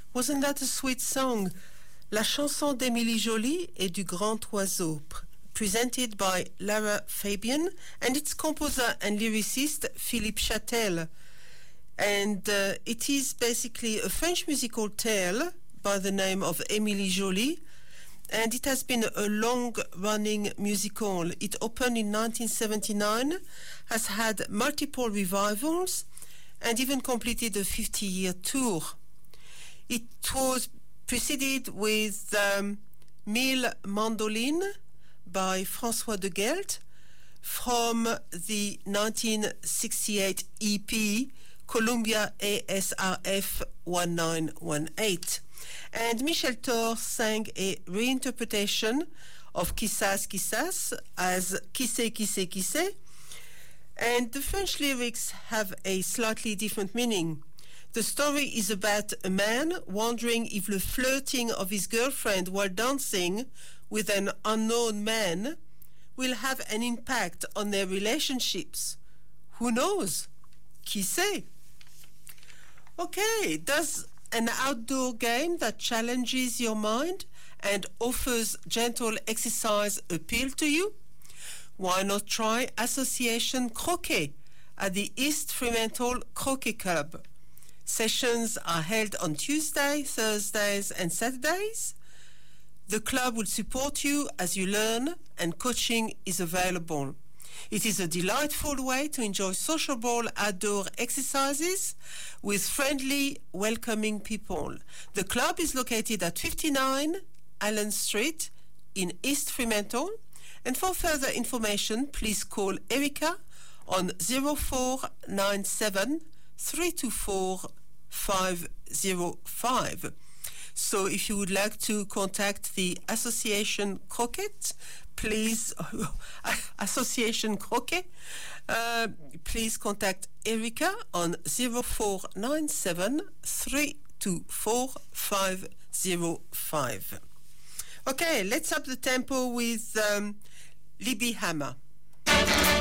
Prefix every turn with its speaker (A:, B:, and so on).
A: Wasn't that a sweet song? La chanson d'Émilie Joly et du Grand Oiseau, presented by Lara Fabian and its composer and lyricist Philippe Châtel. And it is basically a French musical tale by the name of Émilie Joly, and it has been a long-running musical. It opened in 1979, has had multiple revivals, and even completed a 50-year tour. It was preceded with Mille Mandolines by François de Gelt from the 1968 EP Columbia ASRF 1918. And Michel Thor sang a reinterpretation of Kissas Kissas as Qui c'est, qui c'est, qui c'est. And the French lyrics have a slightly different meaning. The story is about a man wondering if the flirting of his girlfriend while dancing with an unknown man will have an impact on their relationships. Who knows? Qui sait? Okay, does an outdoor game that challenges your mind and offers gentle exercise appeal to you? Why not try Association Croquet at the East Fremantle Croquet Club? Sessions are held on Tuesday, Thursdays and Saturdays. The club will support you as you learn, and coaching is available. It is a delightful way to enjoy sociable outdoor exercises with friendly, welcoming people. The club is located at 59 Allen Street in East Fremantle. And for further information, please call Erica on 0497 324 505. So if you would like to contact the Association Croquet, please, Association Croquet, please contact Erica on 0497 324 505. Okay, let's up the tempo with Libby Hammer.